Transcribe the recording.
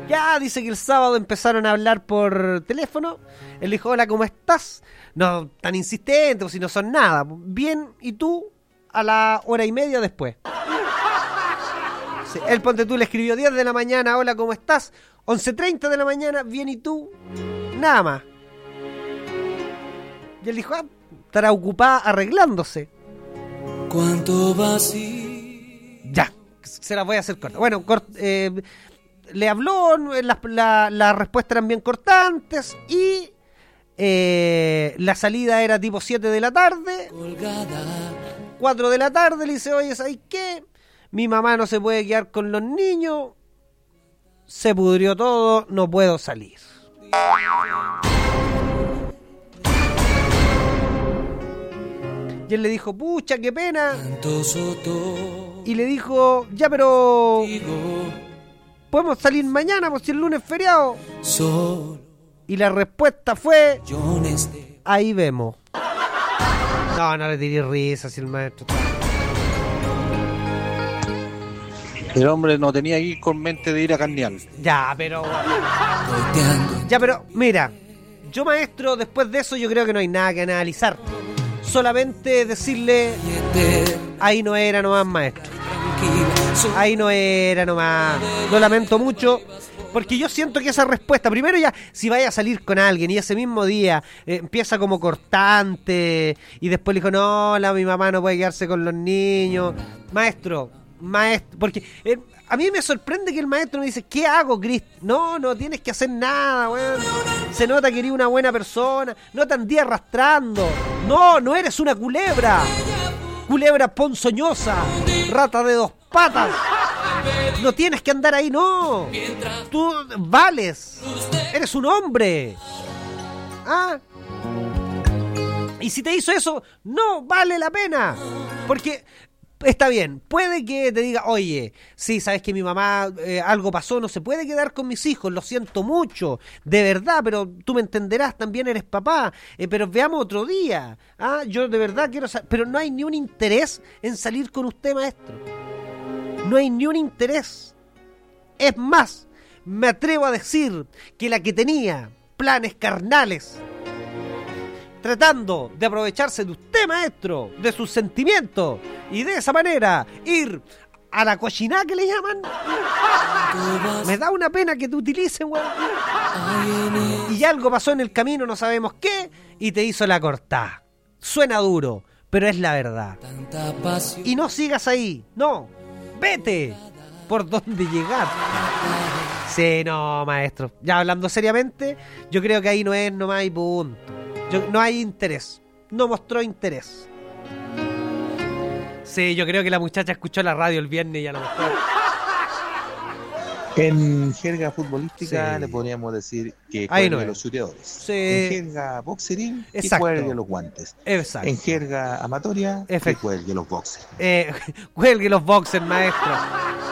Ya, dice que el sábado empezaron a hablar por teléfono. Él dijo, hola, ¿cómo estás? No tan insistente, o si no son nada. Bien, ¿y tú? A la hora y media después. Sí, él, ponte tú, le escribió 10 de la mañana, hola, ¿cómo estás? 11:30 de la mañana, bien, ¿y tú? Nada más. Y él dijo, estará ocupada arreglándose. ¿Cuánto vacío? Ya, se las voy a hacer corta. Bueno, le habló, las respuestas eran bien cortantes y la salida era tipo 7 de la tarde. Colgada. 4 de la tarde le dice, oye, ¿sabes qué? Mi mamá no se puede quedar con los niños. Se pudrió todo, no puedo salir. Y él le dijo, pucha, qué pena. Y le dijo, ya, pero podemos salir mañana, pues si el lunes es feriado. Y la respuesta fue, ahí vemos. No le tiré risa si el maestro. El hombre no tenía que ir con mente de ir a carnear. Ya, pero mira, yo, maestro, después de eso yo creo que no hay nada que analizar. Solamente decirle, ahí no era nomás, maestro. Ahí no era nomás. Lo lamento mucho, porque yo siento que esa respuesta, primero ya, si vaya a salir con alguien y ese mismo día empieza como cortante y después le dijo, no, mi mamá no puede quedarse con los niños. Maestro, porque a mí me sorprende que el maestro me dice, ¿qué hago, Cris? No tienes que hacer nada, weón. Se nota que eres una buena persona, no te andí arrastrando. No eres una culebra. Culebra ponzoñosa, rata de 2 patas. No tienes que andar ahí, no. Tú vales. Eres un hombre. Y si te hizo eso, no vale la pena. Porque está bien, puede que te diga, oye, sí, sabes que mi mamá algo pasó, no se puede quedar con mis hijos, lo siento mucho, de verdad, pero tú me entenderás, también eres papá, pero veamos otro día. Yo de verdad quiero saber, pero no hay ni un interés en salir con usted, maestro. No hay ni un interés. Es más, me atrevo a decir que la que tenía planes carnales, tratando de aprovecharse de usted, maestro, de sus sentimientos, y de esa manera ir a la cochina que le llaman. Me da una pena que te utilicen, weón. Y algo pasó en el camino, no sabemos qué, y te hizo la cortada. Suena duro, pero es la verdad. Y no sigas ahí, no, vete por donde llegar. Sí, no, maestro, ya hablando seriamente, yo creo que ahí no es nomás y punto. No hay interés. No mostró interés. Sí, yo creo que la muchacha escuchó la radio el viernes y a lo mejor. En jerga futbolística sí, le podríamos decir que cuelgue no los chuteadores. Sí. En jerga boxeril, que cuelgue los guantes. Exacto. En jerga amatoria, que cuelgue los boxers. Cuelgue los boxers, maestro.